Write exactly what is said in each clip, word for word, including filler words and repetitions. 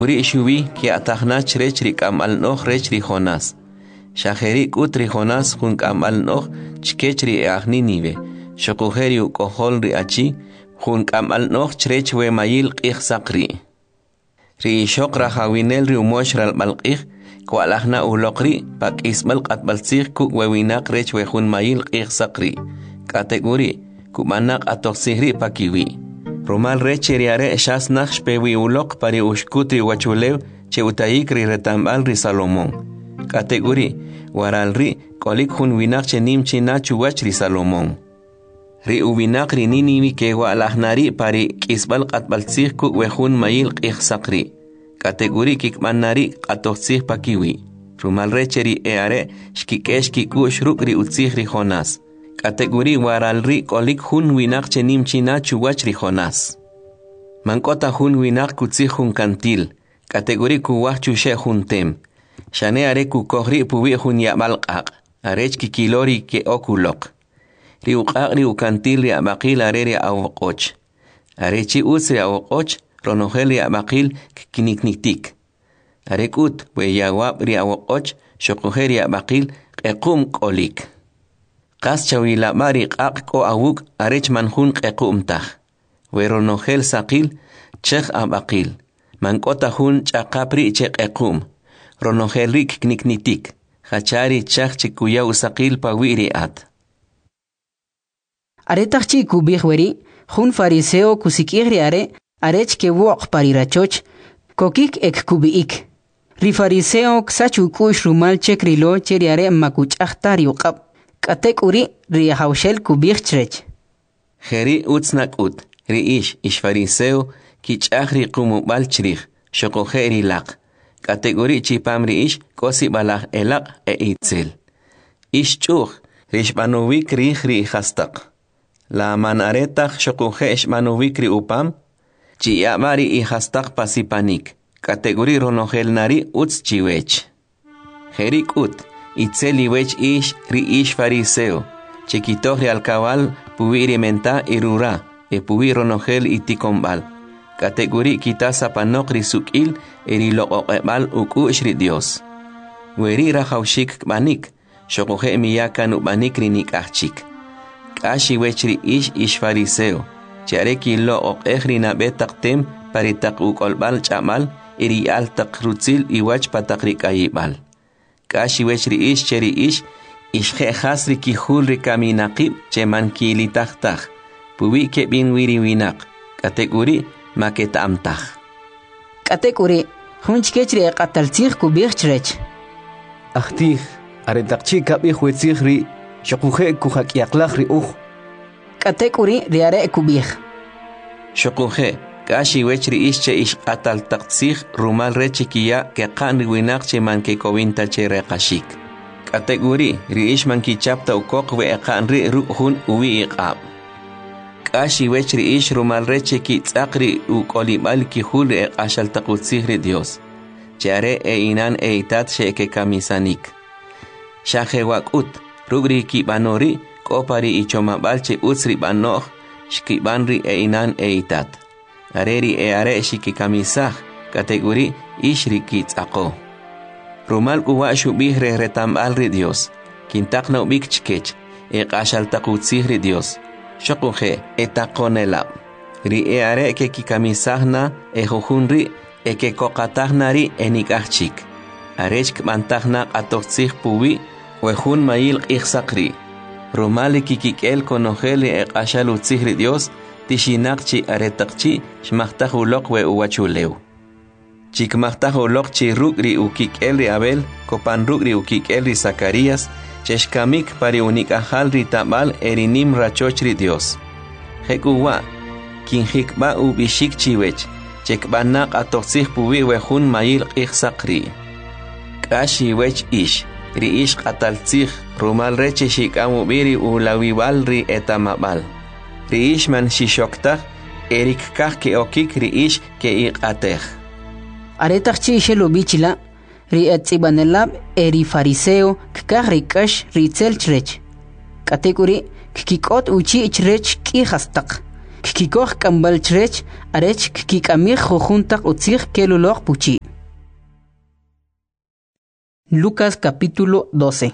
Uri shubi ki ataghnach rech ri kamal noh rech ri Jonás. Shaheri kut ri Jonás hun kamal noh chkech ri agni nive. Shokuheri ukohol ri achi hun kamal noh chrech we mayil qih sakri. Ri shok rahawinel ri umosh ral balqih ko alahna ulokri pak ismal qatbalsih ku wewinak rech we hun mayil qih sakri. Kategori ku manak atoksihri pakiwi. Romal recheriare shas nakh pewi ulok pari ushkutri wachulew che utaik ri retambal ri Salomón. Kategori waral ri kolik hun winak che nim china chuwach ri Salomón. Ri uwinak ri niniwi ke wa alahnari pari kisbal qatbalsih ku wehun mayil qih sakri. Kategori kikmanari qatoksih pakiwi. Romal recheri eare shkikesh kikush ruk ri utsih ri Jonás. Kategori waral ri kolik hun winak chenim china chuwach ri Jonás. Mankota hun winak kutsih hun kantil. Kategori kuwach chushe hun tem. Shane are ku kohri puwi hun yabal qaq. Arech kikilori ke okulok. Ri uqaq ri ukantil ri abaqil are ri awoqoch. Arechi uts ri awoqoch ronogel ri abaqil kinikniktik. Arekut we yawab ri awoqoch shokuher ri abaqil qequm kolik. Qas chawila mari qaq ko awuk arech manhun qequmtah. Weronogel saqil chekh abaqil. Mankota hun chaqapri che qequm. Ronogel rik kniknitik. Hachari chakh chikuya usaqil pawiri at. Aretachchi kubihweri hun fariseo kusikihri are arech ke woq parirachoch kokik ek kubiik. Ri fariseo ksachu kush rumal chekrilo cheri are makuch ahtari uqab. Katek uri ri hawshel kubih chrech. Heri utsnak ut, ri ish, ish fariseo, ki chahri kumubal chrich, shokoheri laq. Katek uri chipam ri ish, kosi balach elaq e itzel. Ish chuch, rish manuvik rich ri hastak. La manaretach shokohe ish manuvik ri upam, chi yamari i hastak pasipanik. Katek uri ronogel nari uts chiwech. Herik ut, Itzeli wech ish ri ish fariseo. Chequitohri al cabal pubiri menta irura. E pubiro nogel itikombal. Kategori kitasa panok ri sukil eri lo oqebal uku shri Dios. Weri rahaushik banik. Shokohe miyakan ubanik ri nikachik. Kashi wech ri ish ish fariseo. Chareki lo oqehri na betak tem paritak ukolbal chamal eri al takrutzil iwach patakri kayibal. Kashi wechri ish cheri ish ish khe khasri ki khulri kaminaqib che mankili tahtah puwi ke bin wiri winak kategori maketamtah kategori hunchkechri qataltih kubih chrech ahtih aredaqchi kabih wechri shokuhe kuhak yaqlahri uh kategori riare kubih shokuhe Kashi wechri ish che ish qatal taqtsih rumal rechikia ke qanri winak che manke kowinta che reqashik. Kategori ri ish manki chapta ukok we qanri ruhun uwi iqab. Kashi wechri ish rumal rechiki tsaqri ukolibal ki hul eqashal taqutsih ri Dios. Chare e inan e itat she ke kamisanik. Shahe wakut rugri ki banori kopari ichomabal che utsri banoh shkibanri e inan e itat. Areri e are shiki kamisah kategori ishri kitsaqo. Rumal kuwa shubih re retambal ri Dios. Kintakna ubik chkech e qashal taqutsih ri Dios. Shokuhe e taqonelab. Ri e are ke kikamisahna e jujunri e ke kokatahna ri e nikachik. Arech kmantahna qatoqtsih puwi wejun mayil qihsaqri. Rumali kikikel konojeli e qashal utsih ri Dios. Tishinakchi aretakchi shmachtaj ulok we uwachulew. Chikmachtaj ulok chi rugri ukik elri Abel, kopan rugri ukik elri Zacarías, cheshkamik pari unik ajal ri tabal erinim rachochri Dios. Hekuwa, kinjikba ubishik chiwech, chekbanak atoxih puwi wejun mayil qihsaqri. Kashi wech ish, ri ish qataltzih, rumal reche shikamubiri ulawiwal ri etamabal. Riish man shishokta erik kah ke okik riish ke iqateh. Aretachchi shelo bichila ri etzibanelab eri fariseo kah rikash ritzel chrech. Kategori kikot uchi chrech ki hastak. kikikoh kambalchrech arech kikamih jujuntak utzig kelulog puchi. Lucas capítulo doce.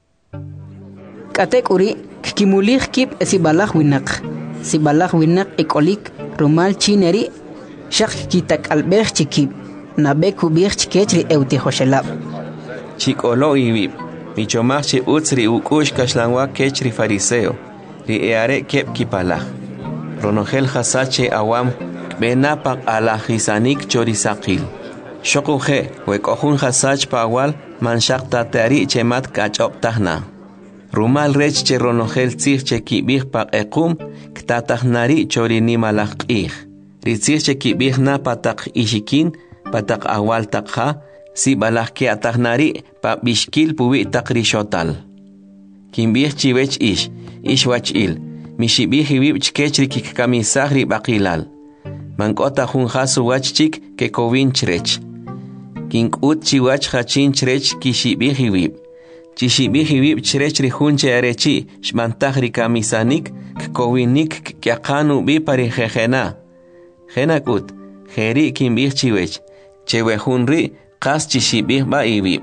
Katek uri kikimulih kip esibalaj winak. Sibalaj winak ekolik rumal chineri shak kitak albej chikip. Nabe kubir chikechri euti hoshelab. Chikolo ibib. Michomachi utzri ukush kashlangwa kechri fariseo. Ri eare kep kipalaj. Ronogel hasache awam benapak ala hisanik chorisakil. Shokuje wekohun hasach pawal manshak tatari chemat kachop tahna. Rumal rech che ronogel tzich che kibih pak ekum ktatahnari chorini malak ih. Ritzich che kibih na patak ishikin patak awal takha si balak ke atahnari pa bishkil puwi takrishotal. Kimbih chivech ish, ish wach il. Mishibih hibib chkechri kikamisahri bakilal. Mankota hun hasu wachchik ke kovin chrech. Kink ut chiwach hachin chrech kishibih hibib. Chishibih hibib chrechri hunche arechi shmantahri kamisanik kovinik kyakanu bi pari jejena. Jenakut, jeri kimbih chiwech. Chewe hunri kas chishibih ba hibib.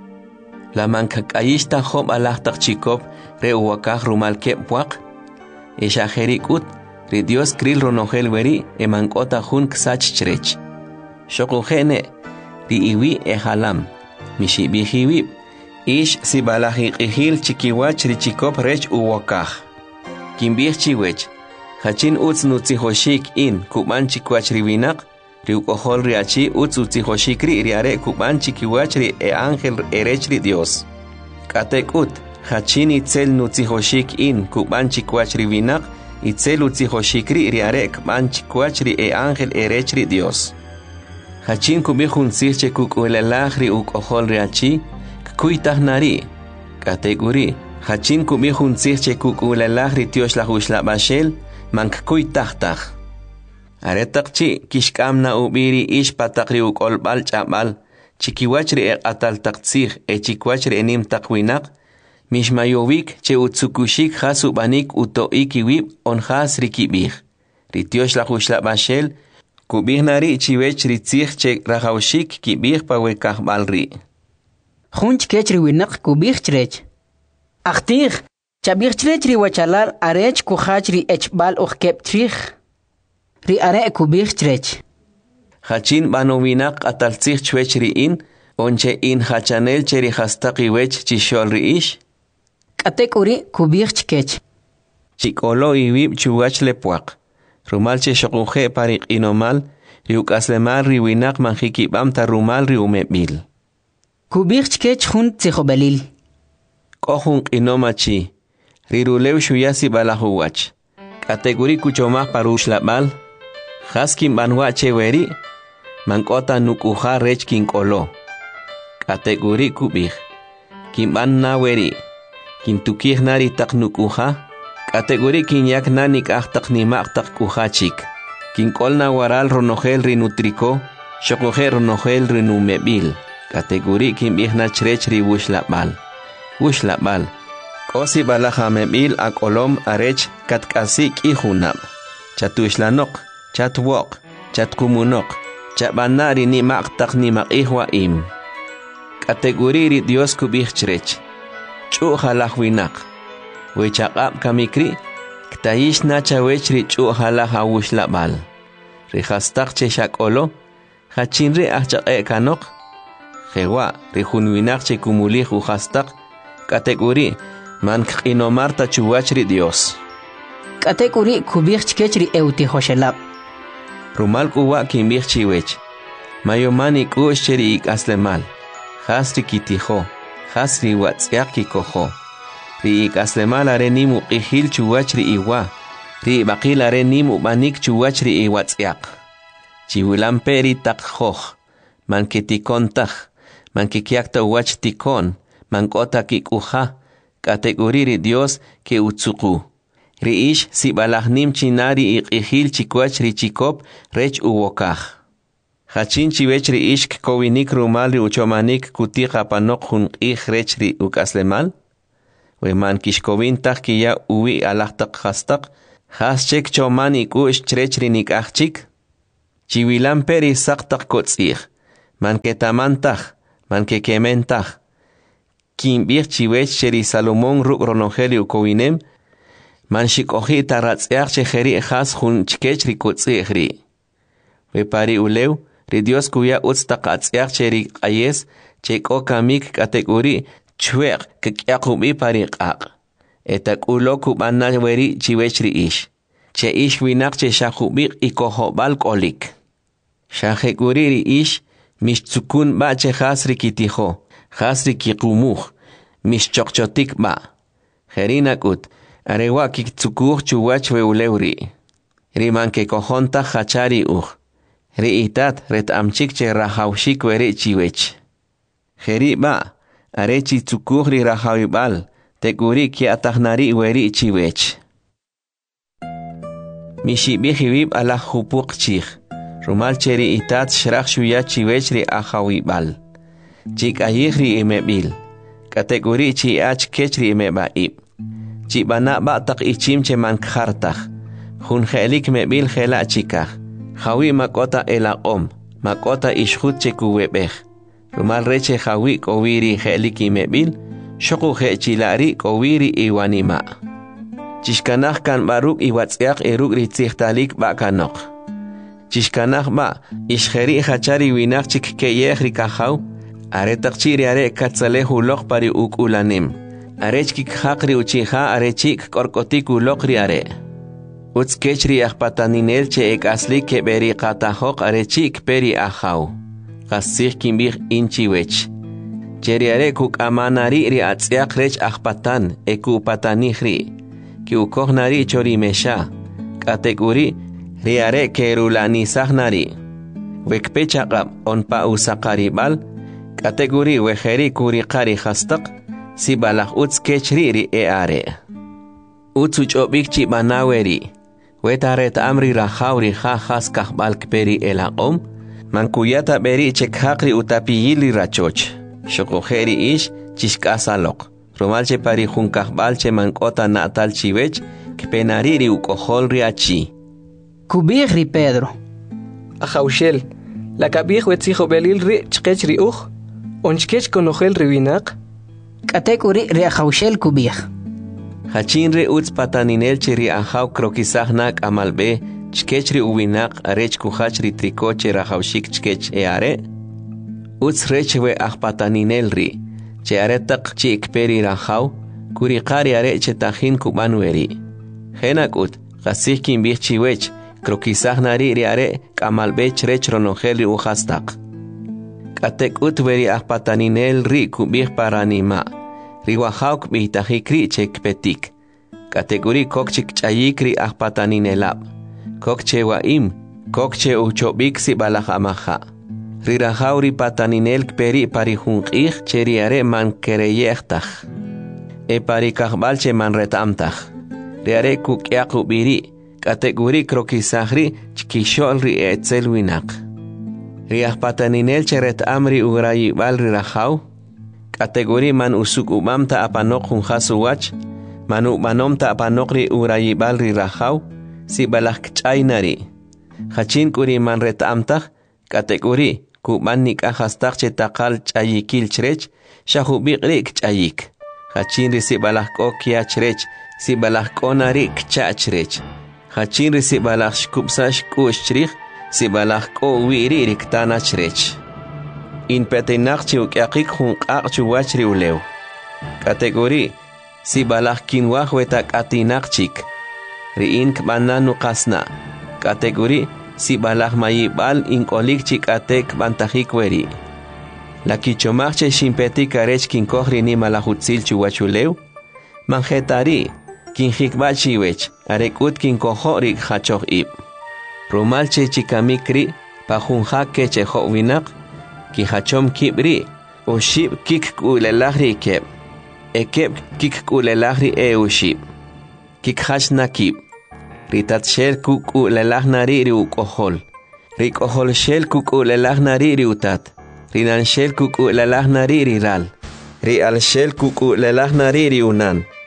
La mankakayishta hob alahtak chikop re uwakah rumal kepwak. Isha jerikut, ri Dios kril ronogel weri e mankota hun ksach chrech. Shokujene, ri iwi e halam, mishibi hiwib, ish si balahi ihil chikiwach ri chikop rech uwakah. Kimbih chiwech, hachin utz nutzi hoshik in kuban chikwach riwinak, ri ukohol ri achi utz utzi hoshik ri riare kuban chikiwach ri e angel erech ri Dios. Katekut, hachin itzel nutzi hoshik in kuban chikwach riwinak, itzel utzi hoshikri riare kuban chikwach ri e angel erech ri Dios. Hachin kubihun sirche kukulelah ri ukohol ri achi, kuitahnari. Kateguri, hachin kubihun sirche kukulelah ri Dios la hushla bashel, mank kuitahtah. Aretakchi kishkam na ubiri ish patakri ukolbal chabal, chikiwach ri e atal taktsih e chikwach ri enim takwinak, Mishmayovik che utsukushik hasu banik uto ikiwib on has rikibih. Ritiosh la hushla bashel, kubih nari chiwech ritzich che rahaushik kibih pawekah balri. Hunch kechri winak kubih chrech. Achtir, chabih chrech ri wachalal arech kuhach ri echbal ukep trich. Ri are kubih chrech. Hachin banowinak ataltzich chwech ri in, onche in hachanel cheri hastaki wech chishol ri ish. Katek uri kubih chkech. Chikolo iwib chuwach lepuak. Rumal che shokuje parik inomal, riuk aslemal riwinak manjikibam ta rumal riumebil. Kubih chkech hun tzihobelil. Kohun inomachi, rirulew shuyasi balahuwach. Katek uri kuchomah parush labal, haskin banwache weri, mankota nukuha rech kinkolo. Katek uri kubih, kimban na weri. Kintukih nari tak nukuha, kategori kinyak nanik ahtak nimak tak kuhachik. Kinkol na waral ronogel rinutriko, shokoher ronogel rinumebil. Kategori kimbih na chrech ri wushlabal. Wushlabal. Kosi balaha mebil akolom arech katkasik ihunab. Chatushlanok, chatwok, chatkumunok, chabanari nimak tak nimak ihwa im. Kategori ri Dios kubih chrech. Chu halah winak. Wechakap kamikri, ktayish nacha wechri chu halah awush labal. Rihastak che shakolo, hachinri ahchak kanok. Jewa, rihun winak che kumulih uhastak, kategori, man kinomarta chuwachri Dios. Kategori kubih chkechri euti hoshelab. Rumal kuwa kimbih chiwech. Mayomani kush cheri ik aslemal. Hasri kitiho. Hasri watzyak kikoho. Ri ikaslemal are nimu qihil chuwach ri iwa. Ri bakil are nimu banik chuwach ri iwatzyak. Chiwilam peri tak hoh. Man kitikon tak. Man kikiakta wach tikon. Man kota kikuha. Kategori ri Dios ke utsuku. Ri ish si balahnim chinari iqihil chikwach ri chikop rech uwokah. Hachin chiwech ri ishk kowinik rumal ri uchomanik kutika panok hun ich rech ri ukaslemal. We man kishkovin tak kiya uwi alahtak hastak. Haschek choman ikush trechrinik achchik. Chiwilan peri saktak kotzir. Man ketamantaj, man kekementaj. Kimbir chiwech cheri Salomón ruk ronoheli kowinem. Man shikohi taratziach cheheri has hun chkechri kotzihri. Wepari uleu, ri Dios kuya utstakatziach cheri ayes, chek okamik kategori chweq kekyakubi pariqaq. Etak ulo kubana weri chiwechri ish. Che ish winak che shakubik ikohobal kolik. Shaheguriri ish, mishtsukun ba che hasri kitiho, hasri kikumuh, mishchokchotik ba. Herinakut, arewa kiktukuh chuwach weuleuri. Riman ke kohonta hachari uh. Ri itat ret amchik che rahaushik weri chiwech. Heri ba, arechi tukuh ri rahawibal, tekuri ki atahnari weri chiwech. Mishibihibib ala hupuk chich. Rumal cheri itat shrach shuya chiwech ri ahawibal. Chik ayihri imebil. Kategori chi ach kechri imebaib. Chik bana batak ichim che man khartak. Hun helik mebil hela chikah. Hawi makota elaqom. Makota ishhut che kuwebeh. Rumal reche hawi kowiri helik imebil. Shoku he chilari kowiri iwanima. Chishkanach kan baruk iwatziak eruk ritzichtalik bakanok. Chishkanach ba, ishheri hachari winak chik keyeh rikahaw, aretak chiri are katzaleh ulok pari uk ulanim. Arechkik hakri uchiha arechik korkotik ulokri are. Utskechri ahpataninel che ek asli keberi katahok arechik peri ahaw. Kasih kimbir inchiwech. Cheri are kuk amanari ri atziak rech ahpatan eku patanihri. Ki ukohnari chori mesha. Kategori riare kerulani sahnari. Wekpechaqab onpa usakaribal. Kategori wejeri kurikari hastak. Sibalak uts kechri ri eare. Utsuch obik chibanaweri. Wetaret amri rahawri ha haskahbal kperi elaqom. Mankuyata beri chekhakri utapiyili rachoch. Shokojeri ish chishkasalok. Romalche pari junkahbalche mankota natal chiwech, kpenariri ukohol riachi. Kubihri Pedro. Ajaushel, la kabih wetzijo belil ri chkech ri uj, onchkech konohel riwinak. Katekuri ri ajaushel kubih. Hachin ri utz pataninel chiri ajaw krokisahnak amalbe, chkech ri uwinak arech kuhach ri trikoche rajaushik chkech eare. Utz rechwe ajpataninel ri. Che aretak chi ikperi rahaw, kuri qari are che tahin kubanweri. Henakut, gasih kimbih chiwech, krokisah nari ri are kamalbech rech ronohel ri uhastak. Katek ut veri ahpataninel ri kubih paranima. Ri wahaw kbih tahikri che kpetik. Kategori kokchik chayik ri ahpataninelab. Kokche waim, kokche uchobik si balach amaha. Rirahauri pataninel peri parihunqih cheriare man kereyechtaj. E parikahbal che man retamtaj. Riare kukyaku biri, kategori krokisahri chkishol ri etzel winak. Riah pataninel cheret amri urayibal rirahaw. Kategori man usuk umamta apanok hunjasuwach. Manu manomta apanok ri urayibal rirahaw. Si balak chaynari. Hachin kuri man retamtaj. Kategori kuban nikahastak che takal chayikil chrech, shahubik rik chayik. Hachin risibalak ko kia chrech, sibalak ko narik chachrech. Hachin risibalak shkupsash kush chrich, sibalak ko wiri riktana chrech. In petenak chiukyakik hunkak chuwachri ulew. Kategori, sibalak kinwah wetak atinak chik. Riin kbana nukasna. Kategori, si balah mayibal inkolik chikatek bantajik weri. La kichomachche shimpeti karech kinkohri ni malahutzil chuwachulew. Manjetari, kinjikbal chiwech, arekut kinkohorik hachoh ib. Rumalche chikamikri, pajunjak keche winak, kihachom kibri, o shib kik kulelahri keb. Ekeb kik kulelahri e ushib. Kik hash nakib. Ritat shel kuku lelah nariri ukohol. Rik ohol shel kuku lelah nariri utat. Rinan shel kuku lelah nariri ral. Ri al shel kuku lelah nariri unan.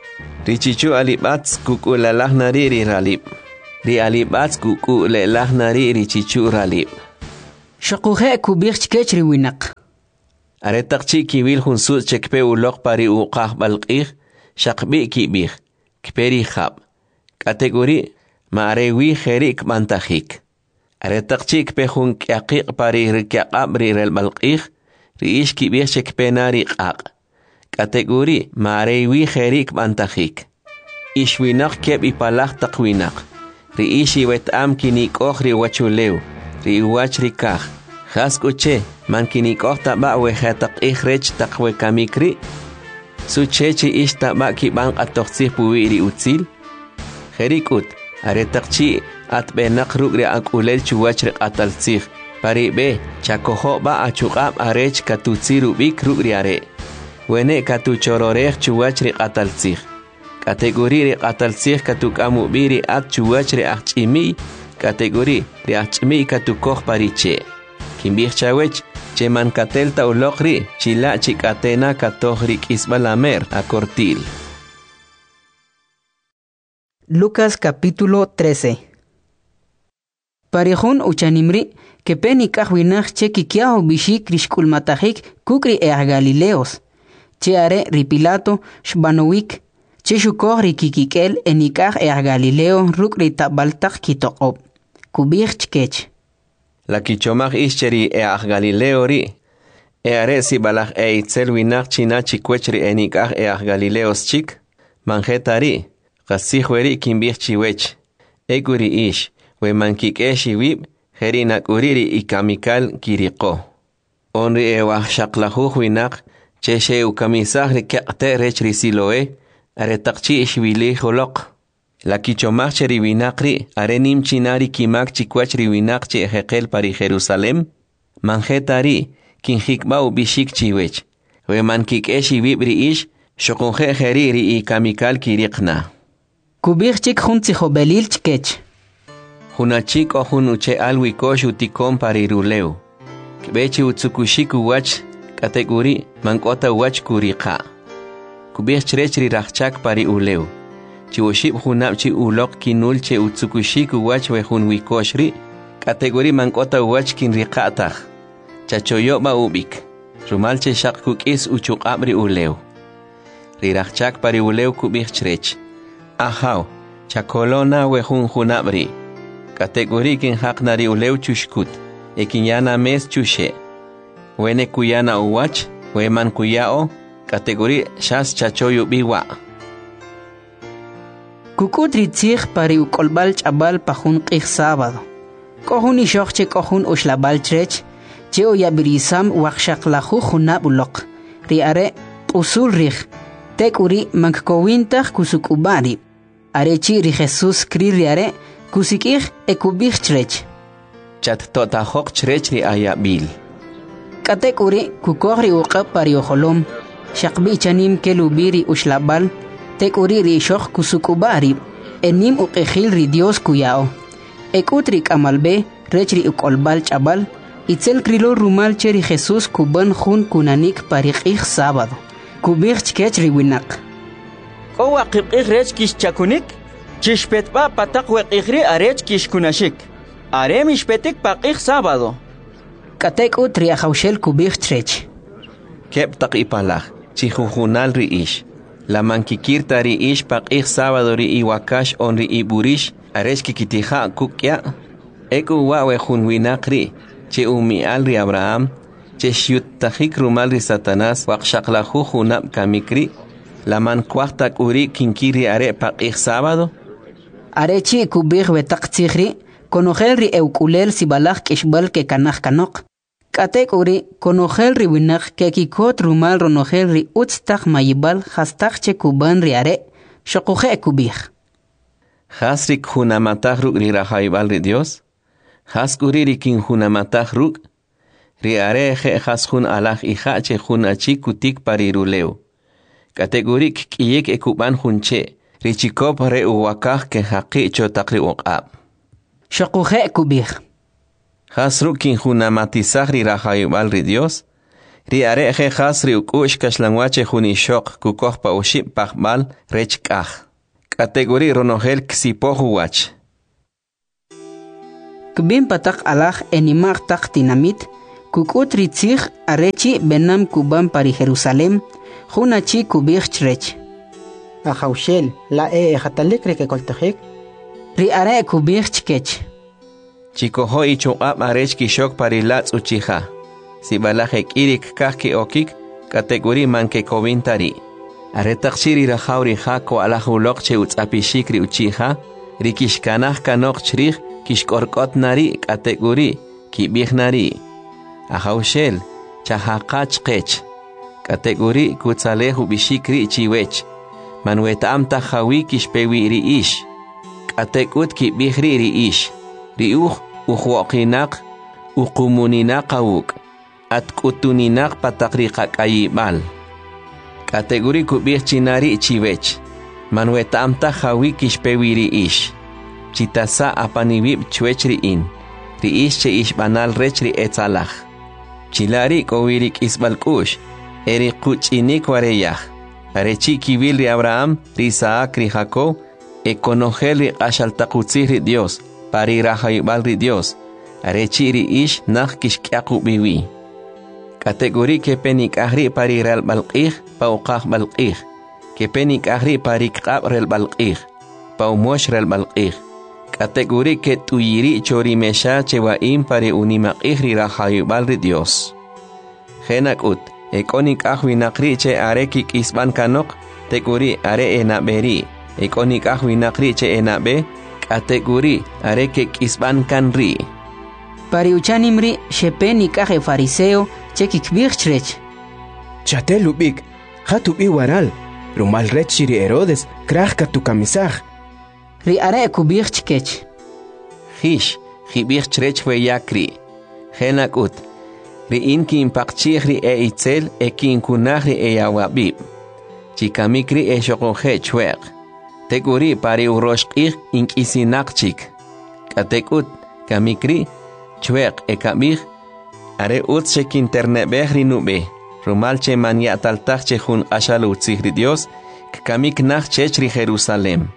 Richichu alibats kukulalaj nari ri ralib. Ri alibats kukulelaj nari richichu ralib. Shaquje kubich chkech ri winaq. Aretaqchi kibil hunsu chekpe uloq pari uqaj balqij. Shaqbi kibij. Kperi khab. Kategori maarewi jerik mantajik. Aretaqchi kpe hun kyaqiq pari rikyaqab ri rel balqij. Riish kibij chekpe nari qaq. Kategori maarewi jerik mantajik. Ishwinaq keb ipalaj taqwinaq. Riish iwetam kinikoj ri wachulew. Ri wach ri kaj. Jaskuche man kinikoj taba wejetaq ijrech taqwe kamikri. Suchechi ish taba kiban qatoqsij puwi ri utzil. Jerikut aretaqchi atbenaq ruk ri ak'ulel chuwach ri qataltzij. Pari be chakojo ba achuqab arech katutsiru bik ruk ri are. Wene katuchororej chuwach ri qataltzij. Kategori ri qataltzij katukamu biri at chuwach ri ach'imi. Kategori ri ach'imi katukoj pariche. Kimbij chawech che mankatel ta uloqri chila chikatena katoj ri kisbalamer a cortil. Lucas capítulo trece. Parejón uchanimri que peni kahwinaj che kikiao bishik rishkulmatajik kukri e Galileos. Che are ripilato shbanowik che shukoj ri kikikel enikaj e Galileo ruk ri tabaltak kitoqob. Kubij chkech. La kichomaj ischeri e a Galileo ri. E are si balaj e itzel winaj china chikwech ri enikaj e a Galileos chik. Manjetari. Qasijweri kimbij chiwech. Eguri ish. We mankikeshi wib. Herina kuriri ikamikal kiriko. Onri e waj shaqlajuj winaq. Che she ukamisaj ri keqte rech ri siloe. Are taqchi ishwili joloq. La kichomaj che ri winaq ri. Are nim chinari kimak chikwach ri winaq che ejeqel pari Jerusalem. Manjetari. Kinjikba u bishik chiwech. We mankikeshi wib ri ish. Shokunje heriri ikamikal kirikna. Kubij chik jun tzijobelil chkech. Hunachik o hunuche alwikosh utikon pariruleu. Kbechi utsukushik uwach kategori mankota uwach kuriqa. Kubij chrechri rachak pari uleu. Chiwoshib hunapchi ulok kinul che utsukushik uwach we hunwikoshri. Kategori mankota uwach kinriqataj. Chachoyoba ubik. Rumalche shak kukis uchuqabri uleu. Rirachak pari uleu kubij chrech. Ahaw, chakolona we hun hunabri. Kategori kin haknari uleu chushkut. Ekinyana mes chushe. Wene kuyana uwach, weman kuyao. Kategori shas chachoyu biwa. Kukut ritzij pari ukolbal chabal pajun qij sábado. Kohun ishok che kohun ushlabal chrech. Che oyabirisam wakshaqlahu hunab ulok. Riare usul rij. Tek uri mankowintaj kusukubari. Arechi ri Jesus kri riare kusikij ekubij chrech. Chat totajok chrech ri ayabil. Katek uri kukoj uqab pari ojolom. Shaqbi chanim kelubiri ushlabal. Tek uri ri shok kusukubari. Enim uqejil ri Dios kuyao. Ekutri kamalbe rechri ukolbal chabal. Itzel krilo rumal cheri Jesus kuban jun kunanik pari qij sábado. Kubij chkech ri winaq. Owa qibqij rech kish chakunik. Chishpetpa patak weqijri arech kish kunashik. Are mishpetik paqij sábado. Katek utri ajawshel kubij chrech. Kep tak ipalaj. Chijujunal ri ish. La mankikirta ri ish paqij sábado ri iwakash on ri iburish. Arech kikitija kukya. Eku wawe jun winaq ri. Che umial ri Abraham. Che shiutajik rumal ri Satanás. Waqshaqlaju junab kamikri. La man kuahtak uri kinkiri are paqij sábado. Arechi kubij wetak tzijri. Konojel ri eukulel sibalaj kishbal ke kanaj kanok. Katek uri konojel ri winaq ke kikot rumal ronojel ri utztak mayibal hastak che kuban ri are. Shokuje kubij. Hasrik hunamataj ruk ri rajaibal ri Dios. Haskuri ri kin hunamataj ruk. Ri are je haskun alaj ija che hunachi kutik pariruleu. Kategorik kiyek ekuban hunche. Richikop re uwakaj ke haqi chotakri uqab. Shokuje kubij. Hasruk kin hunamatizaj ri rajaibal ri Dios. ri are je khas ri ukush kashlangwache juni shok kukoh pa uship pahmal rech kaj. Kategori ronogel ksipohu wach. Kbin patak alaj enimag tak tinamit, kukut ritzig arechi benam kuban pari Jerusalem, junachi kubich chrech. Ajaushel, la e ejatalik rekekoltejek. Ri are kubich chkech. Chikoho ichuab arech kishok pari lats uchija. Si balajek irik kahki okik, kategori manke kovintari. Aretakshiri rajauri jako alajulok che utzapishikri uchija, rikishkanaj kanok chrij, kishkorkot nari kategori, kibij nari. Ajaushel, chahakach kech. Kategori kutzalehu bishikri chiwech. Manuetam tajawi kishpewi ri ish. Katekut kibij ri ri ish. Riuj uhuoqinak, uqumuninaq awuk. Atkutuninak patakriqak ayibal. Kategori kubich chinari chiwech. Manuetam tajawi kishpewiri ish. Chitasa apanibib chwech riin. Ri ish che ish banal rech ri etzalaj. Chilari kowirik isbalkush. Eri kuchinik wareyaj. Arechi kibil ri Abraham, ri Isaac, ri Jacob. Ekonogel ri ashaltakutzih ri Dios. Pari rajayibal ri Dios. Arechi ri ish nach kishkiaku biwi. Kategori que penik ahri pari rel balqih, pauqah balqih. Que penik ahri pari qab rel balqih, paumosh rel balqih. Kategori que tuyiri chori mesha chewaim pari unimaqih ri rajayibal ri Dios. Genak ut, ekonik ahwi nakri che are kik isban kanok, teguri are enaberi. Ekonik ahwi nakri che enabe, kategori are kik isban kanri. Pari uchanimri shepenik ahe fariseo, chekik birchrech. Chatel ubik, hatubi waral, rumal rechiri Herodes, krajka tu kamisaj. Ri are kubirchkech. Hish, hibirchrech we yakri. Genak ut. Ri inki impakchih ri e itzel e kinkunaj ri e yawabib. Chikamikri e shokoje chweq. Teguri pari uroshqih inkisinakchik. Katekut, kamikri, chweq e kamih. Are utse kinternebeh ri nube. Rumal che manya taltaj che jun ashal utzih ri Dios. Kamik nach chech ri Jerusalem.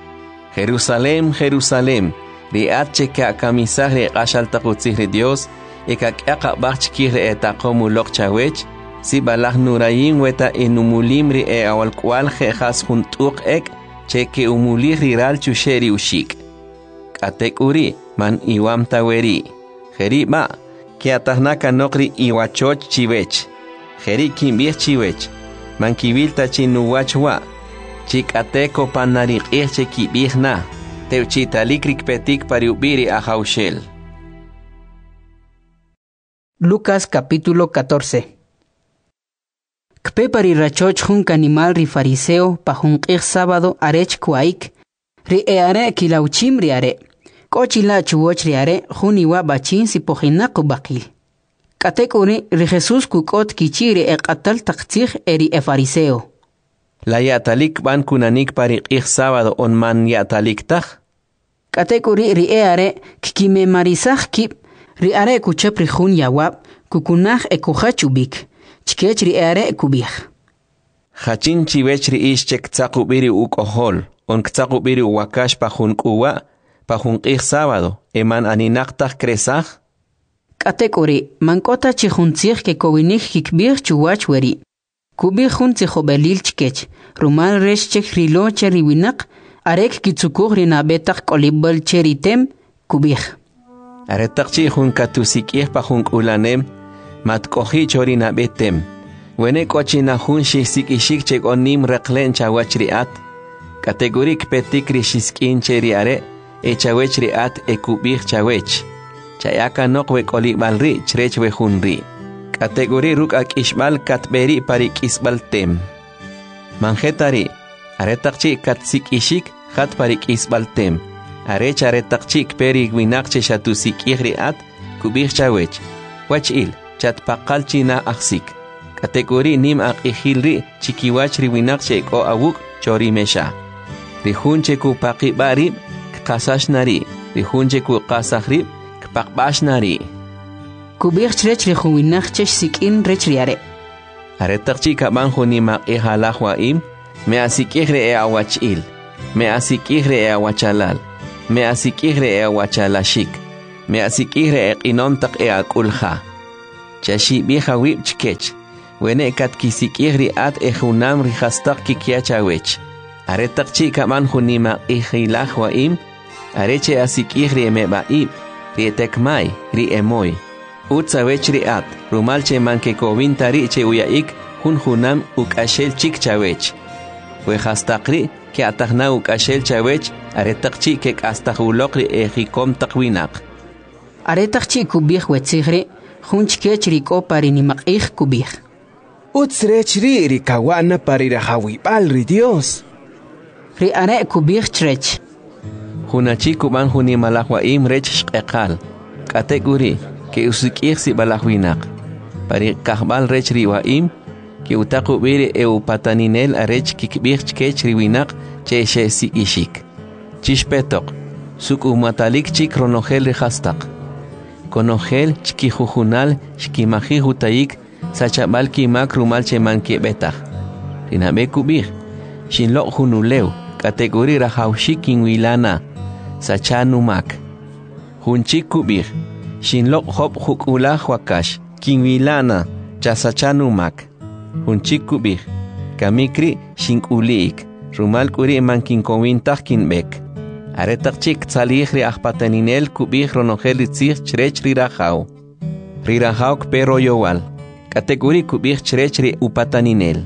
Jerusalem, Jerusalem. Ri at che ka kamisah ri ashal takutzih ri Dios. Eka kaka bach kir e takomu lok chawech. Si balach nurayin weta enumulim ri e awal kwal jejas juntuk ek. Che ke umulir ral chusheri ushik. Katek uri man iwam taweri. Jeri ma. Que atahnaka nokri iwachoch chiwech. Jeri kimbich chiwech. Mankibil tachinuwachwa. Chikateko panarik irche kibihna. Teuchitalikrik petik pariubiri ajaushel. Lucas capítulo catorce. Kpe pari rachoch jun animal ri fariseo pa jun qir sábado arech kuaik. Ri e are kilauchim ri are. Kochila chuwoch ri are juniwa bachin si pojinaku bakil. Katek uri ri Jesus kukot kichiri e qatal taqtij eri e fariseo. La yatalik ban kunanik pari qir sábado on man yatalik taj. Katek uri ri e are kikime marisaj kip. Ri are kuchep ri jun yawab kukunaj e kuchachubik. Chkech ri are kubij. Hachin chiwech ri ish chek tzakubiri ukohol. On ktzakubiri wakash pa jun kuwa. Pa jun qir sábado, eman aninaqtaj kresaj? Katek uri, mankota chi juntzij ke kowinik hikbir chuwach weri. Kubi jun tzijobelil chkech, rumal resh chek rilo cheri winak, arek kitsukur rinabetak kolibel cheri tem, kubij. Aretak chi jun katusik pa jun ulanem, matkohi chori nabetem. Wene kochina jun shisik ishik chek onim reklen chawachriat. Kategorik petik rishiskin cheri are, echawech ri at ekubih chawech. Chayaka nokwe kolibal ri chrech we junri. Kategori ruk ak ishbal katberi parik isbal tem. Manjetari, aretakchi katsik ishik hat parik isbal tem. Arech aretakchik peri winakche shatusik ihri at kubih chawech. Wach il, chat pakal china aksik. Kategori nim ak ihilri chikiwach ri winakche ko awuk chori mesha. Rihunche ku pakibari Kasash nari, rihunje ku kasahri, kpakbash nari. kubich rech ri huinach chech sikin rech riare. Aretakchi kaban hunima e halahwaim, me asikihre e awachil, me asikihre e awachalal, me asikihre e awachalashik, me asikihre e inontak e akulha. Chashi biha wip chkech, wene kat kisikihri at e hunam rihastak kikiachawech. Aretakchi kaban hunima e hilahwaim, areche asikihre me baib, rietekmai, riemoy. Utsawech riat, rumalche manke kovintari che uyaik, hun hunam ukashel chik chawech. Wehastakri, ke atahna ukashel chawech, aretakchi ke astahulokri e hikom takwinak. Aretakchi kubich wetzigri, hun chkech riko parinimak ich kubich. Utsrech ri rikawana parirahawibal ri Dios. Ri are kubich trech. Hunachi kuban hunimalahwaim rech shqekal. Kategori. Que usikir si balahwinak. Pari kahbal rech riwaim, que utaku bire e upataninel arech kikbir chkech riwinak che she si ishik. Chishpetok, suk umatalik chik ronogel rihastak. Konogel chkijujunal shkimaji hutaik sachabal kimak rumal che manke betach. Rinabe kubir, shinlok hunuleu, kategori rahaushik inwilana, sachanumak. Hunchik kubir. Shinlok hop hukula wakash, kinwilana, chasachanumak. Hunchik kubih, kamikri shinkuliik, rumal kuri mankinkowintach kinbek. Aretak chik tzalih ri ahpataninel kubih ronogel itzich chrech rirahau. Rirahau pero yowal, kategori kubih chrech ri upataninel.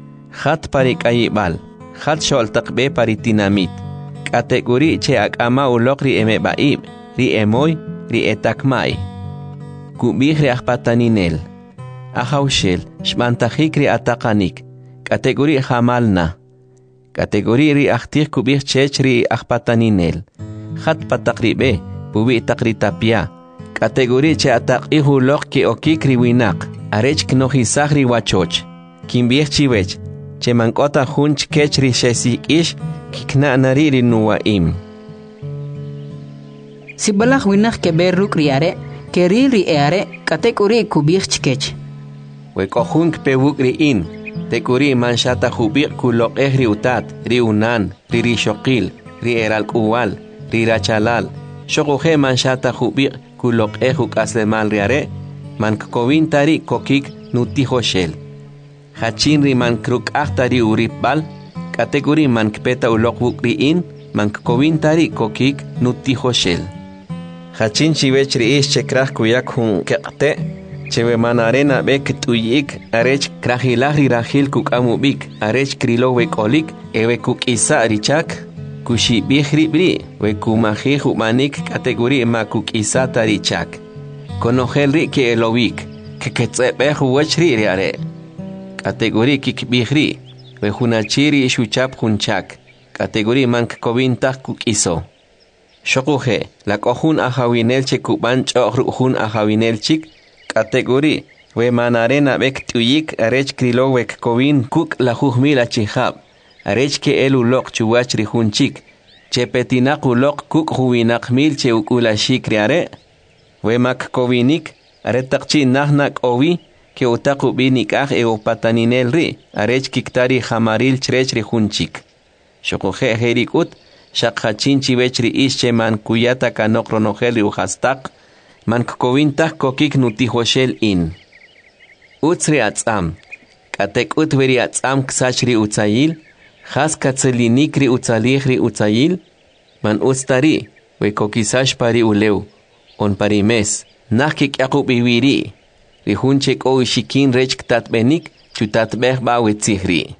Hat parik ayibal, hat sholtakbe paritinamit. Kategori che akama ulok ri emebaib, ri emoy, ri etakmai. Kubih ri ahpataninel. Ahaushel, shmantajik ri atakanik. Kategori hamalna. Kategori ri ahtir kubih chech ri ahpataninel. Hat patakribe, bubi takri tapia. Kategori che atak ihulok ki okik ri winak. Arech knohisach ri wachoch. Kimbih chiwech. Che mankota hunch kech ri shesik ish, kikna nari ri nuwaim. Si balah winak keberuk riare, keril ri eare, kategori kubich chkech. We kohunk pewuk ri in, tekuri manshata hubik kulok eh ri utat, ri unan, ri ri shokil, ri eral kuwal, ri rachalal. Shokuhe manshata hubik kulok eh ukaslemal riare, man kovintari kokik nuti hoshel. Hachin ri man kruk ahtari uripbal, kategori man kpeta ulok wuk ri in, man kovintari kokik nuti hoshel. Hachin chivech ri ish chekrach kuyak hun kekte, chewe manarena bek tuyik, arech krahilahri rahil kuk amubik, arech krilo wekolik, ewe kuk isa richak, kushi bihri bri, we kumahi humanik kategori ma kuk isa tarichak. Konogel ri ke elowik, ke ketsepe huwech ri riare. Kategori kik bihri, we hunachiri shuchap hunchak, kategori mank kovintak kuk iso. Shokuhe, la kohun ahawinel che kuban chohun ahawinel chik, kategori, we manarena bek tuyik arech krilo wek kovin kuk la juhmila chihab, arech ke elu lok chuwach rihun chik, che petinak ulok kuk huwinak mil che ukula shikriare, we mak kovinik, aretakchi nahnak owi, ke utaku binik ah e upataninel ri, arech kiktari hamaril chrech rihun chik. Shokuhe herikut, Shakachin chivechri ische man kuyata kanok ronogel uhastak, man kovintach kokik nutihoshel in. Utsri atzam, katek utveri atzam ksachri utzayil, has katzelinikri utzalihri utzayil, man ustari, we kokisash pari uleu, on parimes, nakik yakub iwiri, rihunchek o ishikin rech ktatbenik, chutatbeh bawetzihri.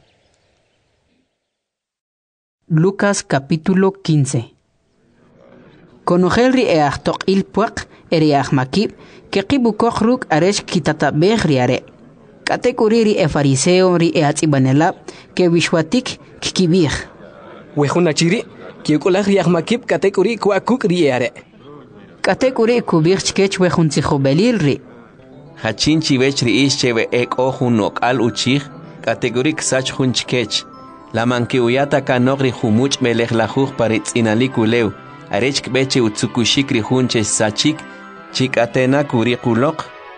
Lucas capítulo quince. Conogel ri eachtok il puak eriach makib, que kibukok ruk aresh kitatabeh riare. Kategori ri e fariseo ri e atzibanela, que wishwatik kikibih. Wehunachiri, que ukulach riach makib kategori kuakuk riare. Kategori kubih chkech wehunzichobelil ri. Hachin chivech ri ische ek ohunok al uchich, kategori ksach hunchkech. La mankiuyata kanogri humuch melech lajuj paritz inalikuleu, arech kbeche utsukushik rihunche sachik, chik atena kurikulok,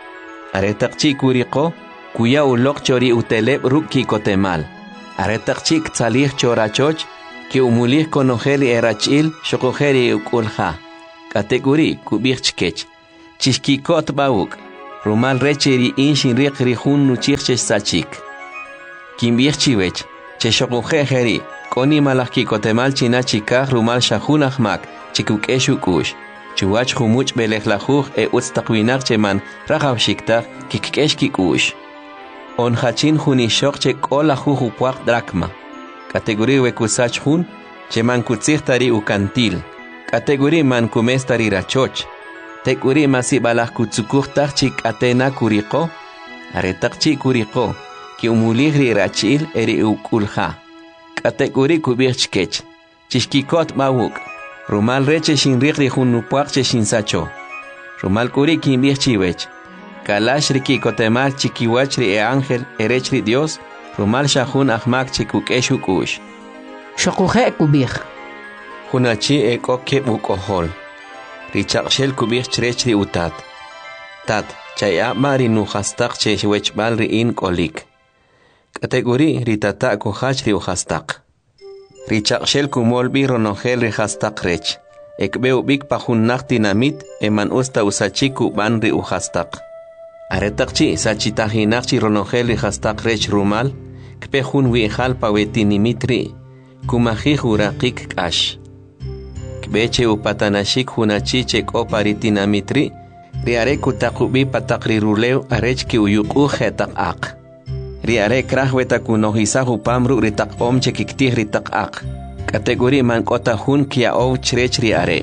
Aretaqchi kuriqo, kuya ulok chori uteleb ruk kotemal. Aretaqchi ktzalih chorachoch, ki umulih konojeli erachil, shokojeri ukulha. Kategori kubich chkech. Chishkikot bauk. Rumal recheri inshin riq rihun nuchich sachik. Kimbich chiwech, cheshokojeri, koni malaki kotemal chinachikah rumal shahunahmak, chikukeshukush. Chuwach humuch belejlajuj e utstaqwinak cheman rajaw shiktak kikkesh kikush. On hachin junishok che kola jujupuak drachma. Kategori wekusach hun, cheman kutsihtari ukantil. Kategori man kumestari rachoch. Tekuri masibalah kutsukuhtak chik atena kuriko. Aretak chik kuriko, ki umulihri rachil eri ukulha. Kategori kubirchkech. Chishkikot mawuk. Rumal reche shin rikri junupuak che shin sacho. Rumal kuri kimbich chiwech. Kalash riki kotemal chikiwachri e ángel erechri Dios. Rumal shahun ahmak chikukeshu kush. Shokuje kubich. Hunachi e koke ukohol. Richakshel kubich chrechri utat. Tat, chaya mari nuhastak che wechbal ri in kolik. Kategori ritata kuhachri uhastak. Richakshel kumolbi ronogel rihastak rech. Ekbeu bik pahunnak dinamit eman usta usachiku ban ri uhastak. Aretakchi sachitahinakchi ronogel rihastak rech rumal. Kpehun wihal pawetinimitri. Kumahih urakik kash. Kbeche upatanashik hunachiche koparitinamitri. Riare kutakubi patakri ruleu arech ki uyuku hetak ak. Riare krahweta kunohisahu pamru ritak om chekiktih ritak ak. Kategori man kota hun kia ou chrech riare.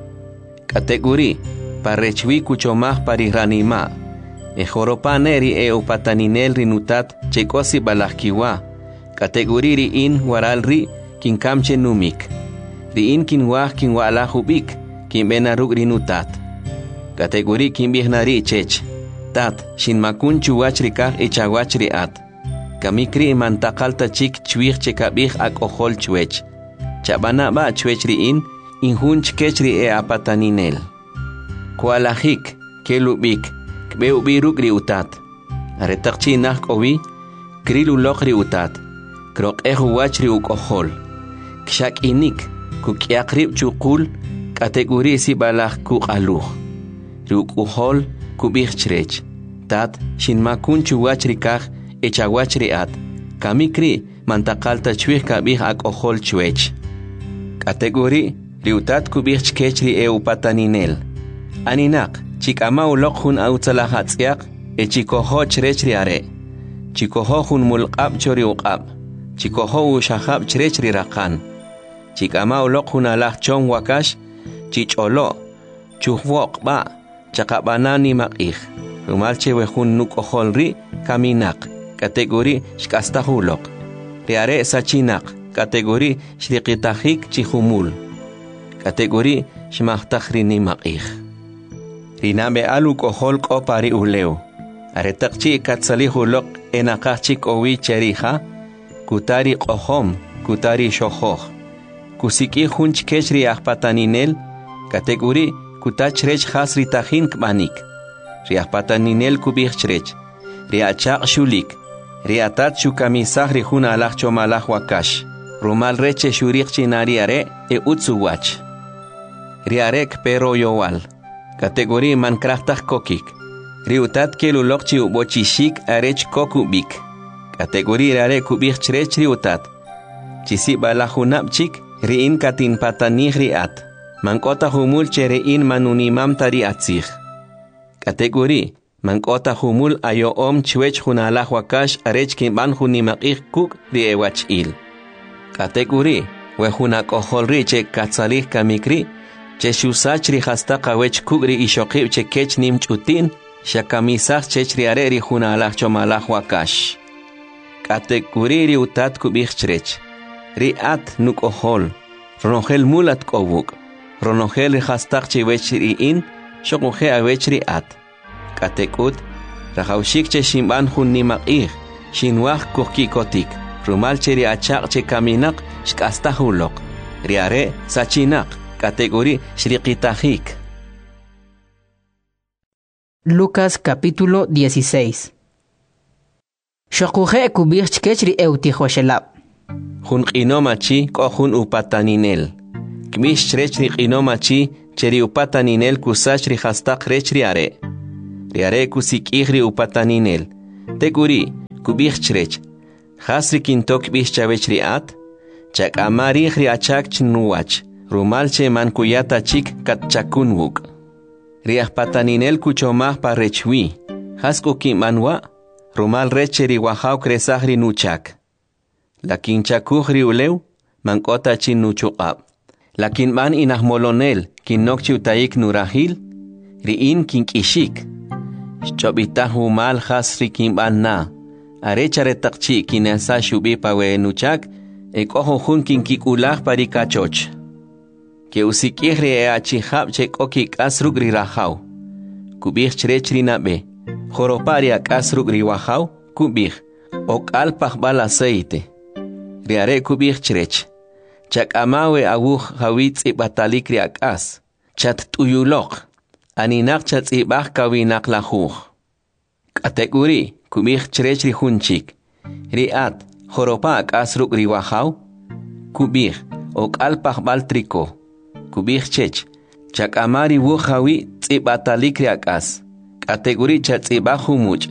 Kategori parechwi kuchomah pariranima. E joropaneri e upataninel rinutat chekosi balahkiwa. Kategori ri in waral ri kinkamche numik. Ri in kinwah kinwalahubik kinbenaruk rinutat. Kategori kinbihnari chech. Tat shinmakun chuwachrikah echawachri at. Kamikri mantakalta chik chwich chekabih ak ohol chwech. Chabana ba chwechri in, inhun chkechri e apataninel. Kualahik, kelubik, kbeubiruk ri utat. Aretakchi nak owi, krilulok ri utat. Krok ehu wachri uk ohol. Kshak inik, kukiakrib chukul, kategori si balah kuk aluh. Ruk uhol, kubih chrech. Tat, shinmakun chuwachri kah, echawachri at. Kamikri mantakalta chwih kabih ak ohol chwech. Kategori riutat kubih chkechri e upataninel. Aninak chikama ulok hun autzalahatzyak e chikoho chrechri are. Chikoho hun mulqab chori uqab. Chikoho ushahab chrechri rakan. Chikama ulok hun alah chong wakash chicholo chuhwok ba chakabanani makih. Rumalche wehun nuk oholri kaminak. Kategori shkastahulok. Riare sachinak. Kategori shriqitahik chihumul. Kategori shmahtahrini maqih. Rinabe alu kohol kopari uleu. Aretakchi katsalihulok enakachik owi cheriha. Kutari kohom, kutari shohoh. Kusiki hunch kechri ahpataninel. Kategori kutachrech hasritahin kmanik. Riahpataninel kubih chrech. Riachak shulik. Riatat shukamisah rihun alah chomalah wakash. Rumal reche shurik chinariare e utsuwach. Riarek pero yowal. Kategori man kraftah kokik. Riutat kelulok chi ubochishik arech kokubik. Kategori riare kubik chrech riutat. Chisi balahunap chik riin katin patanih riat. Mankota humul che riin manunimam tari atzih. Kategori mankota humul ayo om chwech hunalah wakash arech kimban hunimakih kuk riewach il. Kategori wehunak oholri che katsalih kamikri che shusachri hasta kawech kugri ishokib che kech nim chutin shakamisah chechri areri hunalah chomalah wakash. Kategori ri utat kubich chrech. Ri at nuk ohol. Ronogel mulat kobuk. Ronogel ri hastak che wechri in shokuhe awechri at. Katekut rahaushik che shimban hun nimakih shinwah kuhkikotik. Rumal cheri achak che kaminak shkastahulok. Riare sachinak. Kategori shriqitahik. Lucas capítulo dieciséis. Shokuje kubich chkechri eutihoshelab. Jun qinomachi kohun upataninel. Kmish chrechri qinomachi cheri upataninel kusachri hastak rechri are. Riare kusik ihri upataninel. Teguri kubich chrech. Hasri kintok bish chavechri at. Chak amari ihri achak chnuach. Rumalche mankuyata chik kat chakunwuk. Riah pataninel kuchomah parechwi. Hasko kimanwa. Rumal recheri wahau kresahri nuchak. Lakin chakuhri uleu, mankota chin nuchuqab. Lakin man inahmolonel, kin nokchi utaik nurahil, riin kin kishik. Chobitahu mal hasri kin ban na. Arechare takchi kin asa shubi pawe nuchak, ek ojo hun kin kikulah parikachoch. Ke usikihri e achihab chek okik asrugri rahau. Kubih chrechri nabe. Joropari akasrugri wahau, kubih. Ok alpah bal aceite. Riare kubih chrech. Chak amawe awuh hawitz ibatalikri akas. Chat tuyulok. Aninak chat ibah kawinak lahuh. Kategori kubih chrechri hunchik. Riat joropa akasrug riwahau. Kubih ok alpah bal triko. Kubih chech. Chak amari wuh hawitz ibatalikri akas. Kategori chat ibah humuch.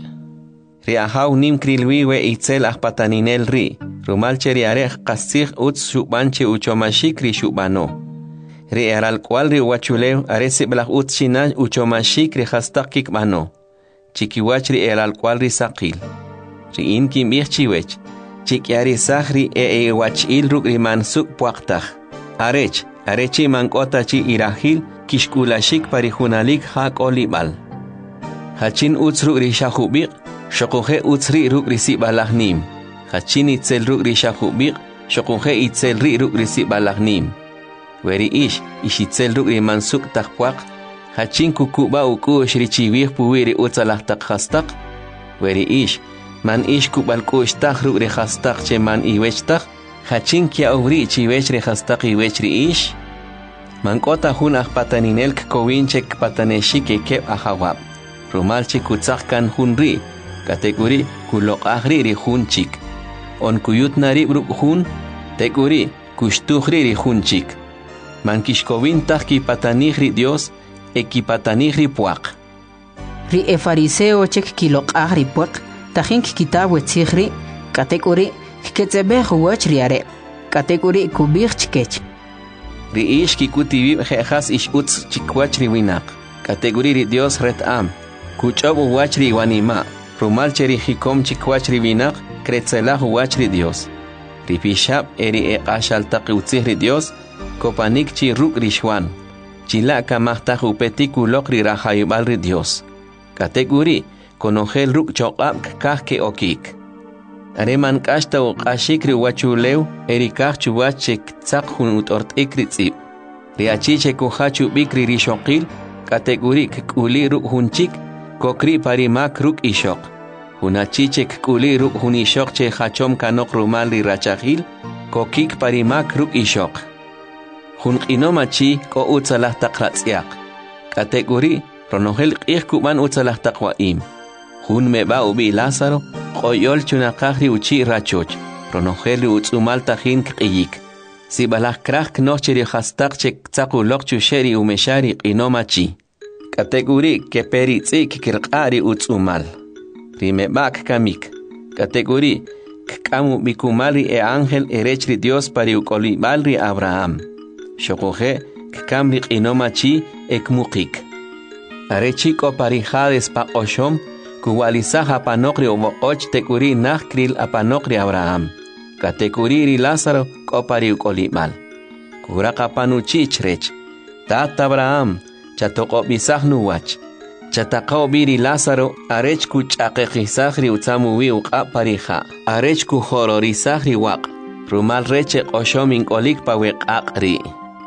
Riahau nim krilwiwe itzel ahpataninel ri. Rumalche riarech kasih uts shubanche uchomashik ri shubano. Ri eral cual ri wachuleu aresi blah uts shina uchomashik ri hastakik mano. Chikiwach ri eral cual ri sakil. Ri inki mirchiwech. Chikiari sahri e e wachil ruk ri mansuk puaktach. Arech, arechi mankota chi irahil kishkulashik parihunalik hak olibal. Hachin uts ruk ri shahubik. Shokuhe utsri ruk risi balahnim. Hachin itzel ruk rishahubiq. Shokuhe itzel ri ruk risi balahnim. Weri ish, ish itzel ruk rimansuk takpuak. Hachin kukuba ukush richiwih puwiri utsalah takhastak. Weri ish, man ish kubalkush tak ruk rihastak che man iwech tak. Hachin kia uvri chiwech rihastak iwech ri ish. Man kota hun ahpataninel kkowinchek pataneshike keb ahawab. Rumalche kutzak kan hun ri. Kategori kulok ahri ri hunchik. On kuyut nari bruk hun. Teguri kushtuhri ri hunchik. Mankishkovin tahki patanihri Dios. Ekipatanihri puak. Ri e fariseo chek kilok ahri puak. Tahink kitab wetzihri. Kategori ketzebeh wach riare. Kategori kubich chkech. Ri ish kikutibib jehas ish utz chikwach ri winak. Kategori ri Dios ret am. Kuchobu wach ri wanima. Rumal cheri hikom chikwach ribinak, kretzelah wachri Dios. Ripishab eri e ashal taqiutzihri Dios, kopanik chi ruk rishwan. Chila kamahtaj upetiku lokri rahayubalri Dios. Kategori, konogel ruk chokab kahke okik. Areman kashta o kashikri wachuleu, eri kach chuwachek tzak hun utort ikritzib. Riachiche kuhachu bikri rishokil, kategori kuli ruk hunchik, kokri parimak ruk ishok. Hunachichek kuli ruk hunishok che hachom kanok rumal ri rachahil, kokik parimak ruk ishok. Hun inomachi ko utsalah takratziak. Kategori ronohel qih kuban utsalah takwaim. Hun meba ubi Lázaro, koyol chunakahri uchi rachoch. Ronohel utsumal tahin qiyik. Sibalah krah knocheri hastak chek tsakulok chusheri umeshari inomachi. Kategori que peritzik kirqari utsumal. Rime bak kamik. Kategori kamu bikumali e ángel erechri Dios pari ukolibalri Abraham. Shokoje kamri inomachi ekmukik. Arechiko pari hades pa oshom kuwalisaha panokri omoch tekuri nachkril apanokri Abraham. Kategori ri Lázaro ko pari ukolibal. Kuraka panuchi chrech. Tata Abraham. Chatoko bisah nuwach. Chatakao biri Lázaro arech ku chaqeqisahri utsamuwi uqa parija. Arech ku hororisahri waq. Rumal reche oshomin kolik pa weqaqri.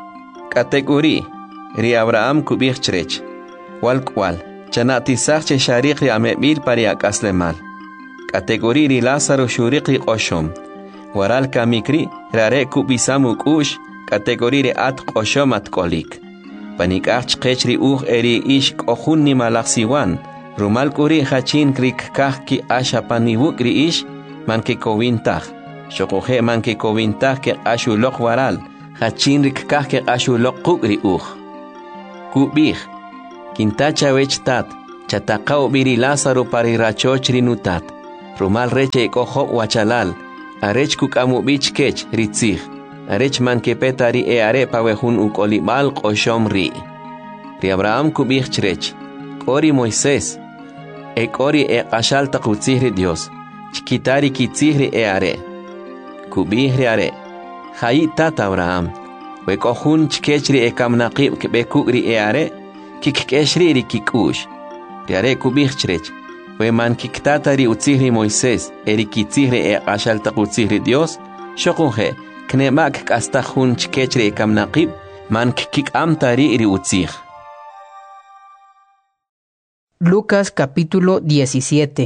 Kategori ri Abraham kubih chrech. Wal kwal. Chanatisah che shariqri amebil pari akaslemal. Kategori ri Lázaro shuriqri oshom. Waral kamikri rare kubisamu kush. Kategori ri at oshom at kolik. Panikach qechri uj eri ish kohun ni malaksiwan, Rumal kuri hachin krik kahki asha panibuk ri ish man ke kovintah. Shokohe man ke kovintah ke ashu lok waral. Hachin rik kahke ashu lok kuk ri uj. Kubih. Kintacha wech tat. Chatakao biri Lázaro pari rachoch rinutat. Rumal reche koho wachalal. Arech kukamu bich kech ritzih. Arech man ke petari e are pawehun ukolimal koshom ri. Ri Abraham kubih chrech. Kori Moisés. E kori e qashal taqutzihri Dios. Chkitari kitzihri e are. Kubihri are. Hayi tata Abraham. We kohun chkechri e kamnaqib kbekugri e are. Kikkeshri ri kikush. Ri are kubih chrech. We man kiktatari utzihri Moisés. Eri kitzihri e qashal taqutzihri Dios. Shokuhe. Knemak kastahun chkechri e kamnaqib. Man kik amtari ri utzih. Lucas capítulo diecisiete.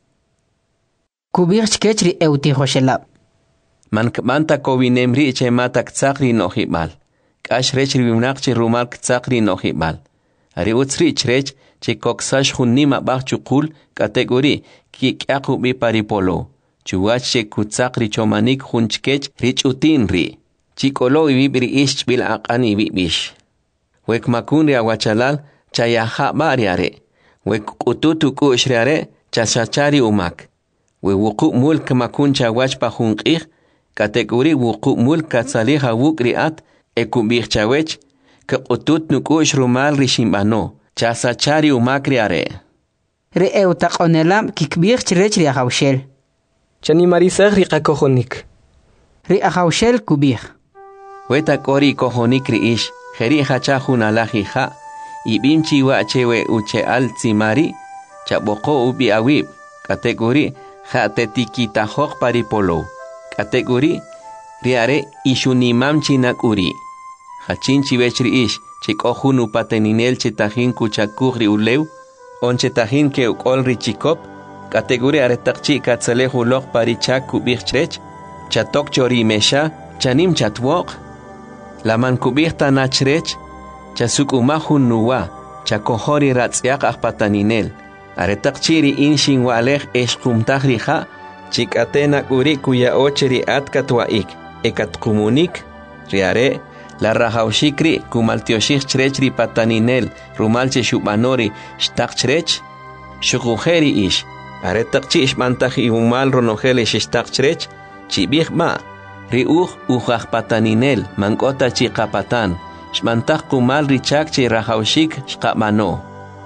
Kubir chkechri eutihoshelab. Man kmanta kovinemri che mata ktsakri nohibal. Kash rechri vimnaqchi rumal ktsakri nohibal. Ari utsri chrech che koksash hunnima bachukul kategori ki kyaku bi paripolo. Chuwach che kutsakri chomanik hunchkech rich utin ri. Chikolo ibibri ish bil aqani bibish. Wek makunri awachalal chayaha bariare. We kututu kushriare chashachari umak. We wuku mulk makuncha wachpa hunqih. Kategori wuku mulk katsaliha wukriat ekubih chawech. Ke kutut nukush rumal rishimbano. Chashachari umakriare. Re eutaqonelam kikbih chrech ri ahawshel. Chani marisag ri qakohonik. Ri ahawshel kubih. Weta kori kohonik ri ish. Jeri hachahun alahi ha. Ibimchi wa chewe uche al tsimari, chaboko ubi awib, kategori, hatetikita hok paripolo, kategori, riare ishunimam chinakuri. Hachinchi vechri ish, chikohun upateninel chetahin kuchakuri uleu, on chetahin ke ukolri chikop, kategori aretakchi katsalehu lok parichak kubirchrech, chatok chori mesha, chanim chatwok, laman kubirta nachrech, Chasuk umahun nuwa, chakohori ratzyak akpataninel. Aretakchiri inshin walech eshkumtahri ha, chikatena kuri kuya ocheri atkatwaik, ekatkumunik, riare, la rahaushikri, kumaltioshich chrechri pataninel, rumalche shubanori, shtakchrech, shukujeri ish. Aretakchi ishmantahi umal ronojele shtakchrech, chibih ma, riuj ujahpataninel, mankota chikapatan. Shmantak kumal richak che rahaushik shqamano.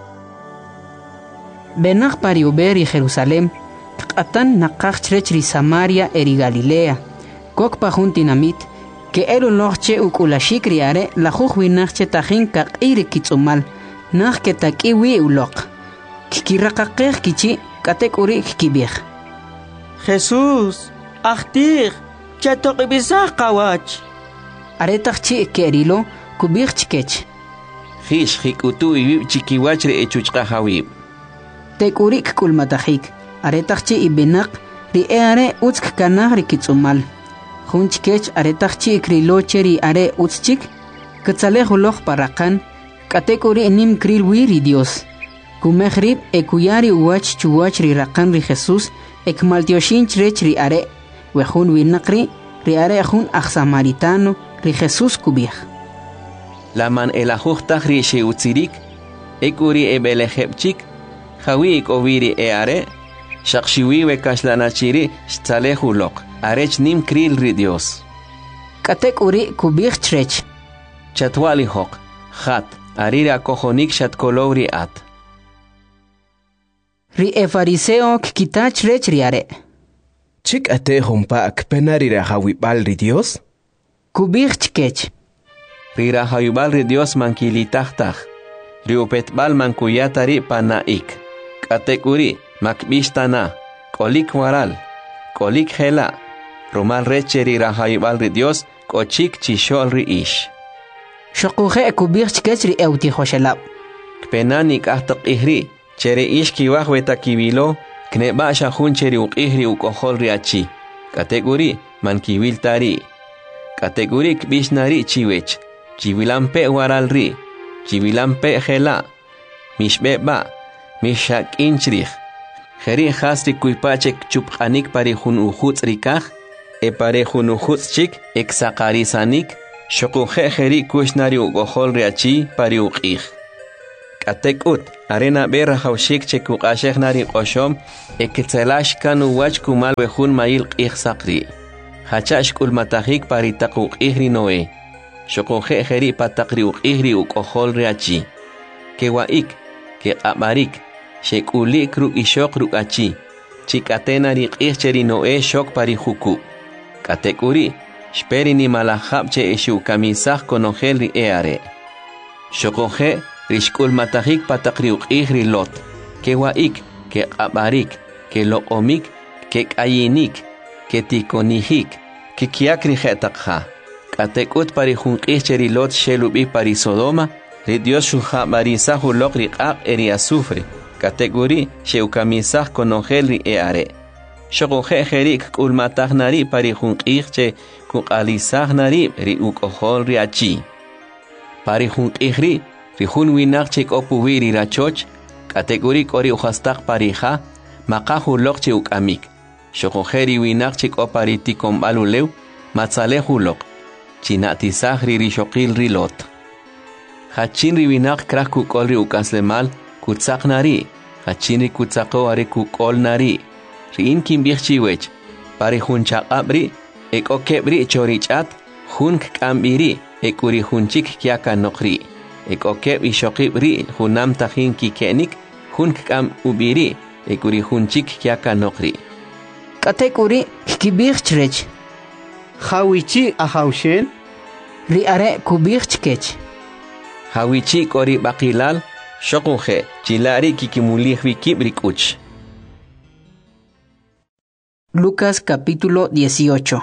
Benach pari uberi Jerusalem, qatan naqaq chrechri Samaria eri Galilea, kok pajuntinamit, que elu noche ukulashik riare la jujuinach che tajin kaq iri kitsumal, nach que takiwi ulok. Kikiraqaqej kichi katek uri kibij. Jesús, ahtir, chatoqibizah qawach. Aretaq chi kerilo, kubir chikech. Hish hikutu ibib chikiwachre echuchqa hawib. Tekurik kulmatahik. Aretaqchi ibinak ri eare utsk kanah ri kitsumal. Hunchkech aretaqchi ikriloche ri are utschik. Katzalehuloj parakan. Katekuri nim kril wiri Dios. Kumehrib ekuyari uwach chuwach ri rakan ri Jesús. Ekmaltioshin chrech ri are. Wehun winakri ri are hun aj samaritano ri Jesús kubih. Laman elajuhtah ri sheutzirik, ekuri ebelejepchik, jawi ikoviri eare, shakshiwi wekashlanachiri shtzalehulok, arech nim kril ri Dios. Katek uri kubih chrech. Chatwali hok, hat, arira kohonik shatkolowri at. Ri e fariseo kikita chrech ri are. Chik ate humpa akpenarira hawibal ri Dios? Kubih chkech. Rira hayubal ri Dios mankilitahtah. Riupetbal mankuyatari panaik. Katekuri makbishtana. Kolik waral. Kolik hela. Rumal reche rira hayubal ri Dios kochik chishol ri ish. Shokuhe kubih chkech ri euti hoshelab. Kpenanik ahtak ihri. Chere ish kiwah wetakibilo. Kneba shahun cheri uqihri ukohol ri achi. Katekuri mankiwil tari. Kategori kbishnari chiwech, chivilampe waralri, chivilampe hela, mishbeba, mishak inchrich. Jeri hasri kuipachek chupqanik pari hun ujuts rikaj, e pare hun ujuts chik exaqarisanik, shokuje jeri kushnari ugohol riachi pari uqij. Katekut, arena berra haushik chekuqashek nari qoshom, e ketzelash kanu wach kumal wehun mail qij saqri. Hachash kulmatajik pari taqu qijri noe. Shokuje jeri pataqri uqijri ugohol riachi. Kewaik, ke abarik, shekulik ru ishok ru achi, chikatena ri qijcheri noe shok pari huku. Katekuri, shperi ni malahab che eshu kamisah konogel ri eare. Shokoje, rishkul matajik patakri uqijri lot, ke waik, ke abarik, ke loomik, ke kayinik, ke tikonihik, ke kiakri jetakha. Katekut pari hun qijcheri lot shelubi pari Sodoma, ri Dios shuha barisa hulok ri qaq eri azufre. Kategori sheukamizah konogel ri eare. Shokoje jerik kulmatag nari pari hun qijche kuqalizah nari ri ukohol ri achi. Pari hun qijri ri hun winak chik opuwi ri rachoch. Kategori kori uhastag parija maqa hulok che ukamik. Shokoje ri winak chik opari tikombalulew matzale hulok. Chinatizah ri rishokil ri lot. Hachin ri winak krah kukol ri ukaslemal kutzak nari, hachinri kutzako are kukol nari. Rin kimbich chiwech, pari hun chaqabri, ek okebri chorichat, hun kambiri, ek uri hunchik kiaka nokri. Ek okeb ishokibri, hunam tajin kikenik, hun kam ubiri, ek uri hunchik kiaka nokri. Katek uri kibich chrech. Hawichi ahaushel. Ri are kubich kech. Hawichi kori bakilal, Shokuje, chilari kikimulih vikibrik uch. Lucas capítulo dieciocho.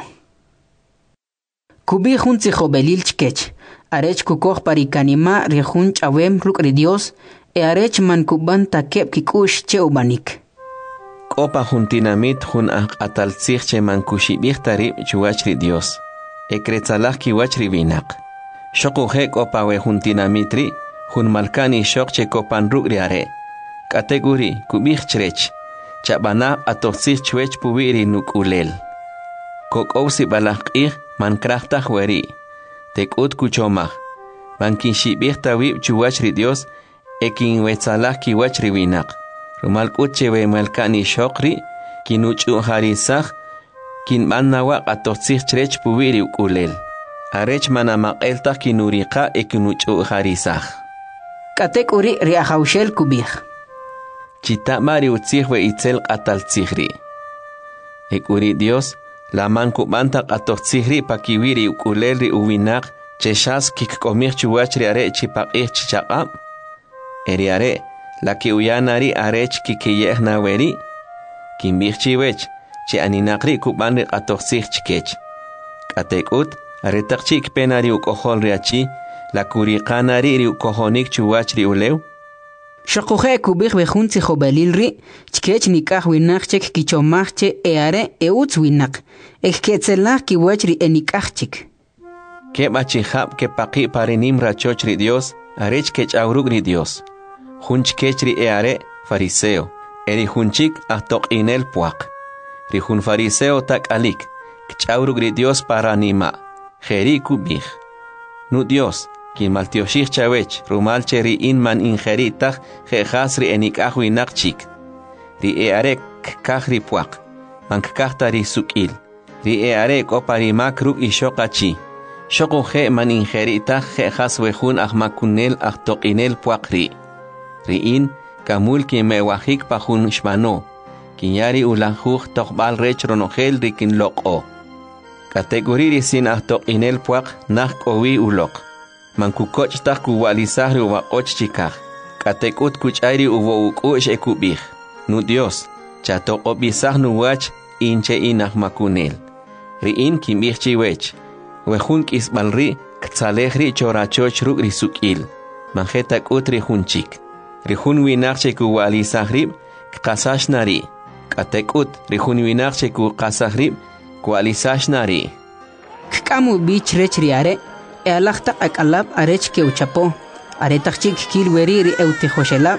Kubi jun tzijobelil chkech, arech kukoh parikanima rejun chawem rukri Dios, e arech man kuban takep kikush che ubanik. Kopa juntinamit jun ataltzich che man kushibich tarib chuachri Dios, e kretzalach kiwachri binak. Shokuje kopa we juntinamitri, hun malkani shok che kopan rugri are. Kategori kubich chrech. Chabana atoxich chwech puwiri nukulel. Kok ousi balakih man krachtah weri. Tekut kuchomah. Man kinshibich tawib chuwachri Dios. Ekin wetzalah kiwachri winak. Rumal kutchewe malkani shokri. Kinuchu harisah. Kin manawak atoxich chrech puwiri ukulel. Arech manamak-eltah kinurika ekinuchu harisah. Katek uri riahaushel kubich. Chitamari utzih we itzel qataltzihri. Ek uri Dios, la man kubantak atotzihri pakiwiri ukulelri uwinak, cheshas kikkomich chuachri are chipaqih chichaqab. Eri are, la ki uyanari arech kikiyeh naweri. Kimbich chiwech, chi aninakri kubanri atotzih chikech. Katekut, aretaqchik penari ukohol riachi, la kuriqanari ri ukohonik chuachri ulew. Shokuje kubich bejun tzijobelilri, chkech nikah winak chek kichomachche eare eutz winak, ek ketzelach kiwachri enikachchik. Keba chihab ke paqi parinim rachochri Dios, arech kech aurugri Dios. Hunch kechri eare fariseo, eri hunchik ahtok inel puak. Ri hun fariseo tak alik, kech aurugri Dios paranima, jeri kubich. Nu Dios, Kin maltioshich chawech, rumal cheri in man ingeritach, jehasri enikah winakchik. Ri earek kahri puak, man kahtari sukil. Ri earek oparimak ruk ishokachi. Shoko je man ingeritach, jejas wehun ahmakunel ahtokinel puakri. Ri in, kamul ki mewahik pahun shmano. Kinyari ulahuj tokbal rech ronogel rikin loko. Kategoriri sin ahtokinel puak, nah kowi ulok. Mankukoch tak kuwalisahri uwakoch chikah. Katekut kuchairi uwo ukush ekubih. Nu Dios, chatoko bisah nuwach inche inah makunel. Riin kimbih chiwech. Wehun kisbalri ktzalehri chorachoch ruk risukil. Manjetak utri hunchik. Rihun winakche kuwalisahrib kasash nari. Katekut rihun winakche kukasahrib kuwalisash nari. Kkamu bich rech riare. E alachta akalab arech ke uchapo, aretachik kilweri ri eutihoshelab,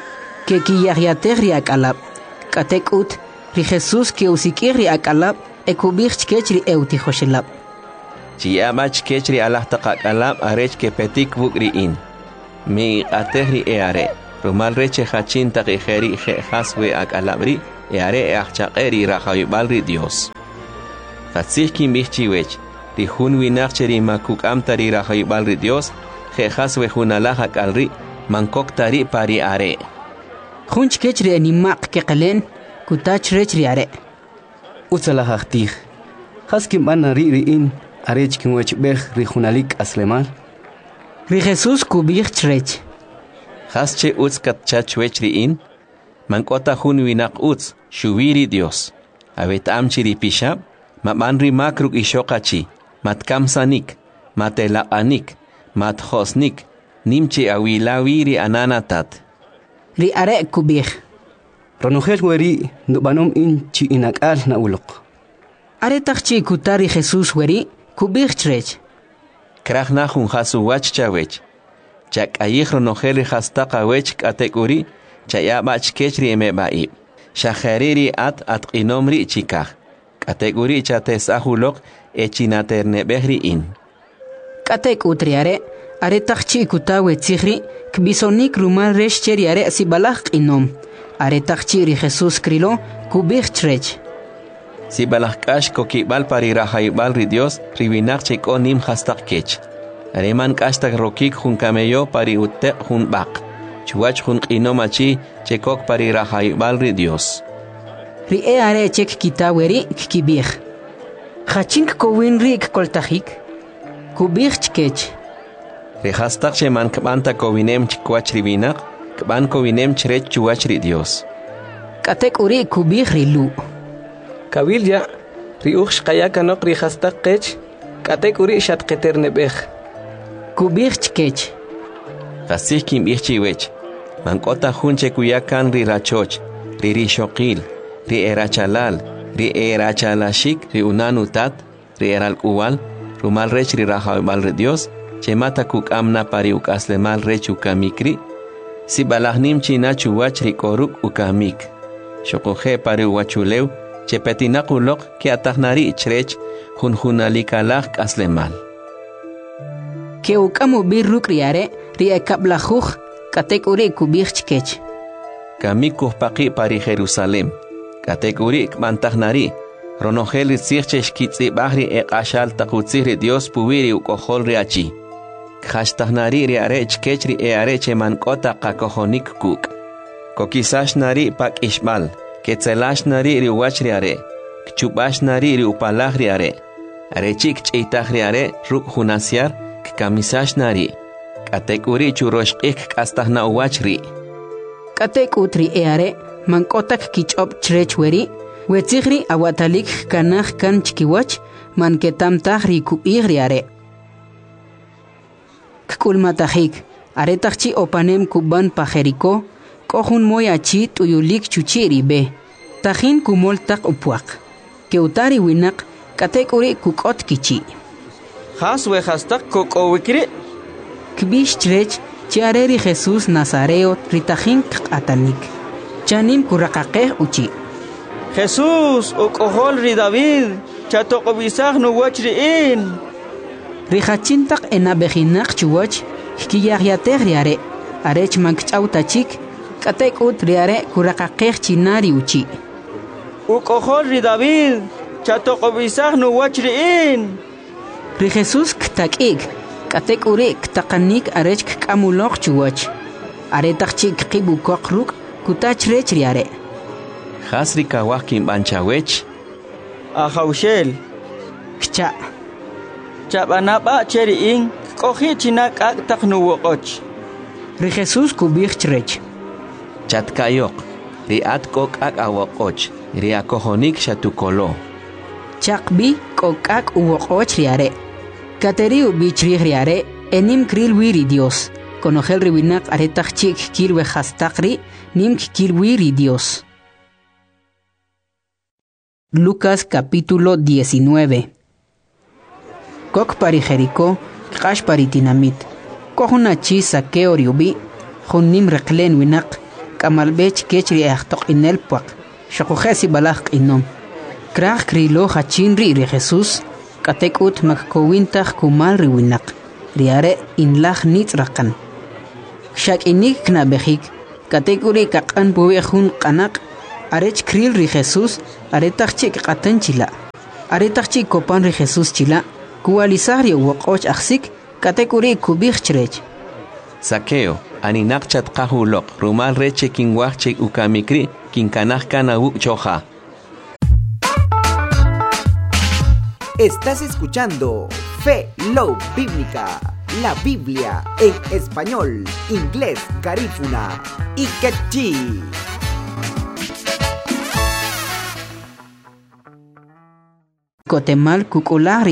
que kiyahyateh ri akalab katek ut ri Jesús que usikir ri akalab ekubich kechri euti hoshelab Chiamach kechri alah taqakalab arech ke petik bukriin mi atehri eare rumal reche hachin taqiheri je haswe akalabri eare achaqeri rahayibalri Dios Hatzih kim bichchiwech ri hun winacheri makuk amtari rahayibalri Dios je haswe hunalaj akalri mankok tari pari are Khunch kechri animaq keqalen kutach rechri are Utsala hachtih Haskim ana ri riin arech kinwech beh ri hunalik aslemal Ri Jesús kubich chrech Hasche uts katchachwech riin mankota hun winaq uts shuwiri Dios avet amchiri pishab mamanri makruk ishoqachi matkamsanik matelaqanik mathosnik nimchi awilawiri ananatat Ri are kubich Ronojel weri nubanom in chi inakal na ulok Are tachchi kutari Jesús weri kubich chrech Krachna hun hasu wach chawech Chak ayih ronojel hastaqa wech katekuri chaya bach kechri emebai Shahariri at at inomri chikah Katekuri chates ahulok echinaternebehri in Katek utriare are tachchi kutawe tsikhri kbisonik rumal resh cheri are sibalach inom are tachchi ri Jesús krilo kubich chrech Sibalach kash kokibal pari rahaibal ri Dios ribinak chiko nim hastak kech Areman kashtak rokik hun kameyo pari utek hun bak Chuach hun inomachi chekok pari rahaibal ri Dios Ri e are chek kitaweri kibich Khachink kowin rik koltahik kubich chkech Ri hastak sheman kbanta kowinem chikwach ribinak kban kowinem chrech chuach ri Dios Katek uri kubich rilu Kabilya ri ukhsh qayakanok ri hastaq qech katek uri shat qeternebeh kubich chkech Qasih kim ichchiwech mankota hunche kuyakan ri rachoch ri rishoqil ri erachalal ri erachalashik ri unanutat ri eralkuwal rumal rech ri rahaibal ri Dios chemata kukamna pari ukaslemal rech ukamikri si balahnim china chuwach ri koruk ukamik shokoje pari wachulew chepetinakulok ki atahnari chrech hunhunalikalaj kaslemal ke ukamu birruk riare ri ekablajuj katek uri kubich chkech kamikuj paqi pari Jerusalem katek uri kmantahnari ronojel tzirche shkitzi bahri eqashal taqutziri Dios puwiri ukojol ri achi khashtahnari ri are chkechri e are chemankota qakojonik kuk kokisashnari pak ishmal Ketzelashnari ri wachri are kchubashnari ri upalajri are are chik ch'itajri are ruk hunasiar kamisashnari katekuri churoshqik kastajna uwachri Katek utri e are mankotak kichop chrech weri wetzigri awatalik kanaj kan chkiwach manketam tajri kuigri are Kkulmatajik are tajchi opanem kuban pajeriko Kohun moyachi tuyulik chuchiri be Tajin kumol tak upuak Keutari winak katek uri kukot kichi Haswe hastak kokowikri Kbish chrech chiareri Jesús Nazareo ritajin atanik Chanim kurakaqeh uchi Jesús okohol ri David chatokobisaj nu wachriin Rijachintak enabejinak chuwach Hkiyahyateh riare Arech mankchautachik Katek ut riare kurakaqeh chinari uchi Ukohol ri David chatokobisaj nu wachriin Ri Jesús ktakik katek uri ktaqanik arech kkamulok chuwach aretaqchi kqibu koqruk kutach rech riare Hasri kawaj kimbanchawech Ahaushel kcha Chabanaba cheriin kohi chinak ak taknu woqoch Ri Jesús kubich chrech Chatkayok ri at kok ak awoqoch ri akojonik shatukolo Chaqbi kokak uwoqoch riare Kateriu bichri riare enim kril wiri Dios Konojel riwinak aretaqchik kirwe hastaqri nim kirwiri Dios Lucas capítulo diecinueve Kok pari Jericó qash pari tinamit Kohuna chi saqueo riubi Jonim reklen winak kamalbech kechri ahtoq inel puak. Shakujesi balak inom. Krach krilo hachin ri ri Jesus. Katekut makkowintach kumal riwinak. Riare inlach nitzrakan. Shak inik knabehik. Katekuri kakan buwehun kanak. Arech kril ri Jesus. Aretachik katan chila. Aretachik kopan ri Jesus chila. Kualisario wakoch aksik. Katekuri kubich chrech. Saqueo, aninak chatqahulok, rumal reche kinwachche ukamikri, kinkanaj kana u choja. Estás escuchando Fe Low Bíblica, la Biblia en español, inglés, garífuna y quechí. Kotemal kukulari